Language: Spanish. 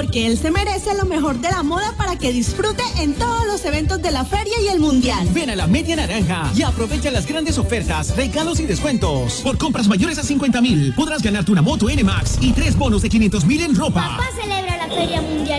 porque él se merece lo mejor de la moda para que disfrute en todos los eventos de la feria y el mundial. Ven a la Media Naranja y aprovecha las grandes ofertas, regalos y descuentos. Por compras mayores a 50,000 podrás ganarte una moto N-Max y 3 bonos de 500,000 en ropa. Papá celebra la Feria Mundial